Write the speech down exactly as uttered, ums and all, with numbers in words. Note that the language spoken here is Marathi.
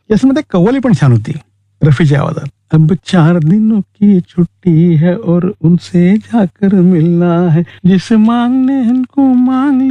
याच्यामध्ये कव्वाली पण छान होती रफीच्या आवाजात. अब चार दिनों की छुट्टी है और उनसे जाकर मिलना है जिसे मांगने को मांग